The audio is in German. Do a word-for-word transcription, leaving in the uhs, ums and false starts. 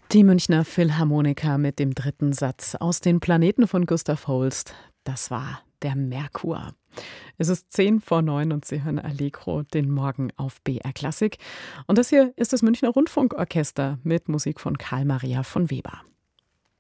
Die Münchner Philharmoniker mit dem dritten Satz aus den Planeten von Gustav Holst. Das war der Merkur. Es ist zehn vor neun und Sie hören Allegro den Morgen auf B R Klassik. Und das hier ist das Münchner Rundfunkorchester mit Musik von Karl Maria von Weber.